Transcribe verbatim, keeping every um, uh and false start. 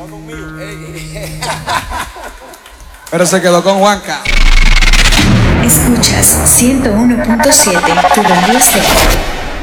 Pero se quedó con Juanca. Escuchas ciento uno punto siete, tu radio C.